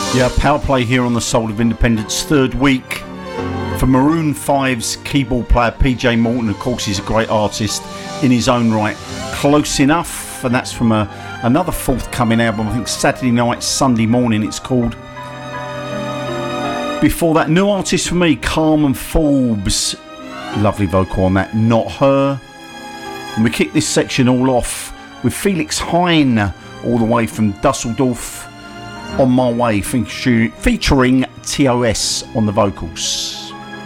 Yeah, power play here on the Soul of Independence, third week for Maroon 5's keyboard player PJ Morton. Of course, he's a great artist in his own right. Close Enough, and that's from another forthcoming album, I think Saturday Night, Sunday Morning it's called. Before that, new artist for me, Carmen Forbes. Lovely vocal on that, Not Her. And we kick this section all off with Felix Hein, all the way from Dusseldorf, On My Way, featuring TOS on the vocals.